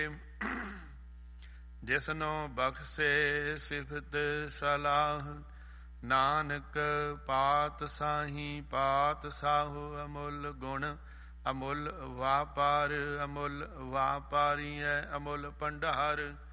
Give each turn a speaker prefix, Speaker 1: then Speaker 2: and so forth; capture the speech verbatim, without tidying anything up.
Speaker 1: ਜਿਸਨੋ ਬਖਸ਼ੇ ਸਿਫਤ ਸਲਾਹ, ਨਾਨਕ ਪਾਤ ਸਾਹੀ ਪਾਤ ਸਾਹੋ। ਅਮੁੱਲ ਗੁਣ ਅਮੁੱਲ ਵਾਪਾਰ, ਅਮੁੱਲ ਵਾਪਾਰੀਐ ਅਮੁੱਲ ਭੰਡਾਰ।